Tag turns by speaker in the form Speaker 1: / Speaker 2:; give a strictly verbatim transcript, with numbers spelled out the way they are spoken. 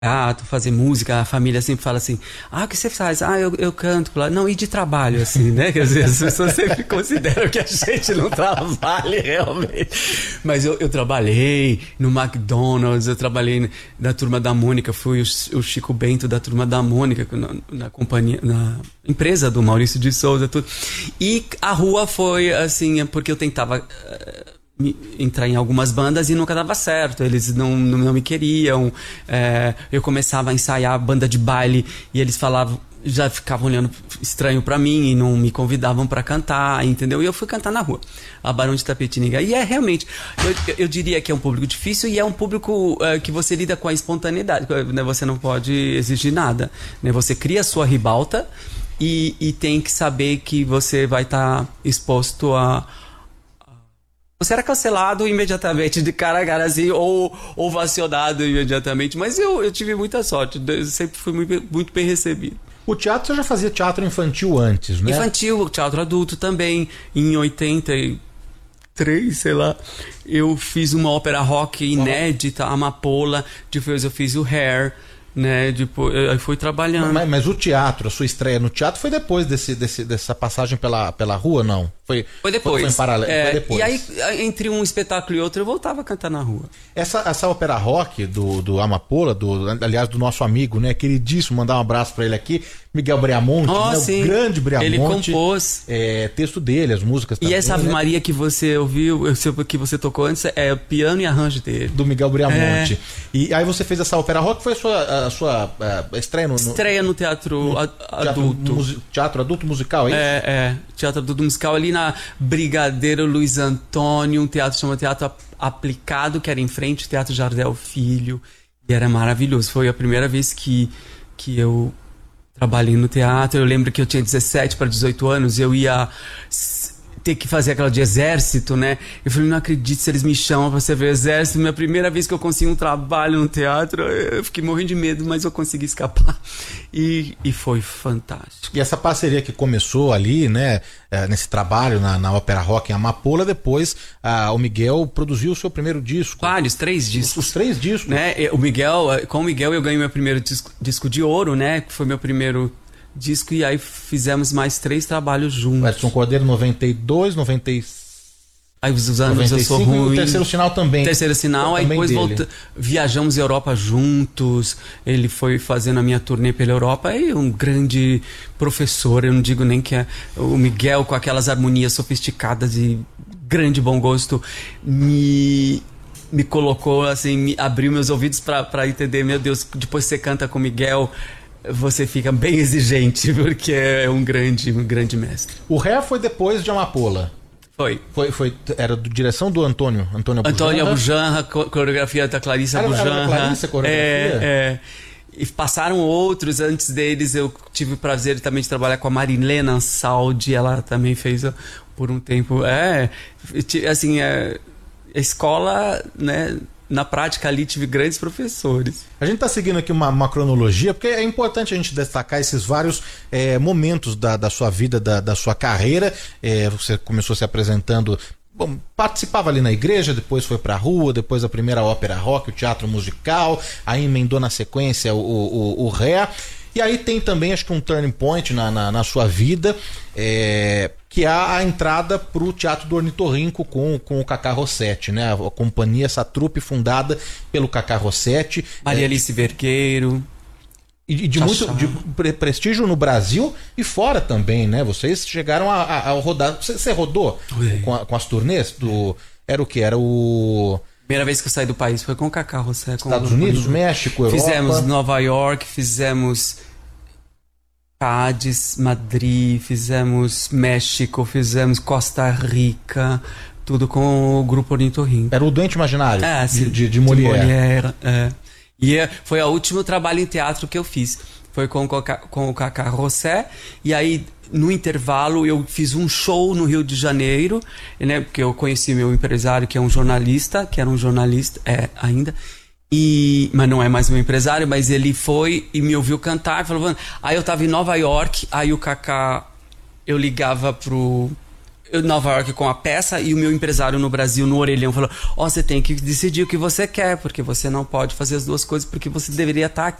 Speaker 1: teatro, fazer música, a família sempre fala assim, ah, o que você faz? Ah, eu, eu canto. Não, e de trabalho, assim, né? Quer dizer, as pessoas sempre consideram que a gente não trabalha realmente. Mas eu, eu trabalhei no McDonald's, eu trabalhei na Turma da Mônica, fui o, o Chico Bento da Turma da Mônica, na, na companhia, na empresa do Maurício de Souza, tudo. E a rua foi, assim, porque eu tentava... entrar em algumas bandas e nunca dava certo, eles não, não, não me queriam, é, eu começava a ensaiar banda de baile e eles falavam, já ficavam olhando estranho pra mim e não me convidavam pra cantar, entendeu? E eu fui cantar na rua, a Barão de Tapetininga, e é realmente, eu, eu diria que é um público difícil e é um público é, que você lida com a espontaneidade, né? Você não pode exigir nada, né? Você cria a sua ribalta e, e tem que saber que você vai estar tá exposto a você era cancelado imediatamente, de cara a cara, assim, ou ovacionado imediatamente. Mas eu, eu tive muita sorte, eu sempre fui muito, muito bem recebido.
Speaker 2: O teatro, você já fazia teatro infantil antes, né?
Speaker 1: Infantil, teatro adulto também. Em oitenta e três, sei lá, eu fiz uma ópera rock inédita, Amapola. Depois eu fiz o Hair, né? Depois eu fui trabalhando.
Speaker 2: Mas, mas o teatro, a sua estreia no teatro foi depois desse, desse, dessa passagem pela, pela rua, não? Foi,
Speaker 1: foi depois.
Speaker 2: Foi, foi em paralelo.
Speaker 1: É,
Speaker 2: foi depois.
Speaker 1: E aí, entre um espetáculo e outro, eu voltava a cantar na rua.
Speaker 2: Essa, essa ópera rock do, do Amapola, do, aliás, do nosso amigo, né? Queridíssimo, mandar um abraço pra ele aqui, Miguel Briamonte,
Speaker 1: oh,
Speaker 2: né, o grande Briamonte.
Speaker 1: Ele compôs.
Speaker 2: É, texto dele, as músicas também.
Speaker 1: E essa Ave
Speaker 2: né?
Speaker 1: Maria que você ouviu, que você tocou antes, é o piano e arranjo dele.
Speaker 2: Do Miguel Briamonte.
Speaker 1: É.
Speaker 2: E aí você fez essa ópera rock, foi a sua, a sua a estreia no, no...
Speaker 1: Estreia no teatro
Speaker 2: no
Speaker 1: adulto.
Speaker 2: Teatro, teatro adulto musical, é isso?
Speaker 1: É, é. Teatro adulto musical ali na Brigadeiro Luiz Antônio, um teatro chama Teatro Aplicado, que era em frente ao Teatro Jardel Filho. E era maravilhoso. Foi a primeira vez que, que eu trabalhei no teatro. Eu lembro que eu tinha dezessete para dezoito anos, eu ia ter que fazer aquela de exército, né? Eu falei, não acredito se eles me chamam pra ser ver o exército. Minha primeira vez que eu consegui um trabalho no teatro, eu fiquei morrendo de medo, mas eu consegui escapar. E, e foi fantástico.
Speaker 2: E essa parceria que começou ali, né? Nesse trabalho na, na ópera rock em Amapola, depois ah, o Miguel produziu o seu primeiro disco.
Speaker 1: Vários, três discos.
Speaker 2: Os, os três discos.
Speaker 1: Né? O Miguel, com o Miguel eu ganhei meu primeiro disco, disco de ouro, né? Que foi meu primeiro disco, e aí fizemos mais três trabalhos juntos.
Speaker 2: Edson Cordeiro, noventa e dois, noventa e cinco.
Speaker 1: Aí os anos noventa e cinco, eu sou ruim.
Speaker 2: E o Terceiro Sinal também.
Speaker 1: Terceiro Sinal, aí depois volta, viajamos a Europa juntos. Ele foi fazendo a minha turnê pela Europa. E um grande professor, eu não digo nem que é o Miguel, com aquelas harmonias sofisticadas e grande bom gosto, me me colocou assim, me abriu meus ouvidos para entender, meu Deus, depois você canta com o Miguel, você fica bem exigente, porque é um grande, um grande mestre.
Speaker 2: O Ré foi depois de Amapola.
Speaker 1: Foi.
Speaker 2: Foi, foi. Era do direção do Antônio. Antônio Abujanra.
Speaker 1: Antônio Abujanra, coreografia da Clarissa
Speaker 2: era,
Speaker 1: Abujanra.
Speaker 2: Era da Clarissa, coreografia?
Speaker 1: É, é. E passaram outros, antes deles eu tive o prazer também de trabalhar com a Marilena Ansaldi, ela também fez por um tempo. É, assim, é, a escola, né? Na prática ali tive grandes professores.
Speaker 2: A gente está seguindo aqui uma, uma cronologia, porque é importante a gente destacar esses vários é, momentos da, da sua vida, da, da sua carreira. É, você começou se apresentando, bom, participava ali na igreja, depois foi para a rua, depois a primeira ópera rock, o teatro musical, aí emendou na sequência o, o, o Ré. E aí tem também, acho que um turning point na, na, na sua vida, é, que é a entrada para o Teatro do Ornitorrinco com, com o Cacá Rossetti, né? A, a companhia, essa trupe fundada pelo Cacá Rossetti.
Speaker 1: Maria
Speaker 2: é,
Speaker 1: Alice Vergueiro.
Speaker 2: E de muito de prestígio no Brasil e fora também, né? Vocês chegaram a, a, a rodar. Você, você rodou com, a, com as turnês do... Era o que? Era o...
Speaker 1: Primeira vez que eu saí do país foi com o Cacá Rossetti.
Speaker 2: Estados Unidos, México, Europa.
Speaker 1: Fizemos Nova York, fizemos Cádiz, Madrid, fizemos México, fizemos Costa Rica, tudo com o Grupo Ornitorrinco.
Speaker 2: Era o Doente Imaginário?
Speaker 1: É, sim,
Speaker 2: de, de, de Molière.
Speaker 1: De Molière, é. E foi o último trabalho em teatro que eu fiz. Foi com, com o Cacá Rossetti. E aí, no intervalo, eu fiz um show no Rio de Janeiro, né? Porque eu conheci meu empresário, que é um jornalista, que era um jornalista, é, ainda. E, mas não é mais meu empresário, mas ele foi e me ouviu cantar. Falou, aí eu tava em Nova York, aí o Cacá, eu ligava pro... Eu, Nova York com a peça, e o meu empresário no Brasil, no orelhão, falou: ó, oh, você tem que decidir o que você quer, porque você não pode fazer as duas coisas, porque você deveria estar